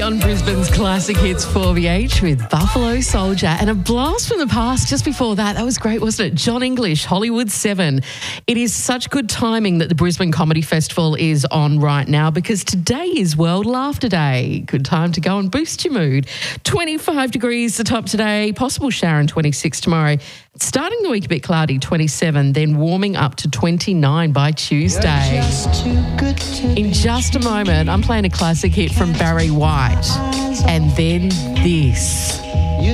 on Brisbane's Classic Hits 4VH with Buffalo Soldier, and a blast from the past just before that. That was great, wasn't it? John English, Hollywood 7. It is such good timing that the Brisbane Comedy Festival is on right now because today is World Laughter Day. Good time to go and boost your mood. 25 degrees the top today, possible shower and 26 tomorrow. Starting the week a bit cloudy, 27, then warming up to 29 by Tuesday. In just a moment, I'm playing a classic hit from Barry White. And then this.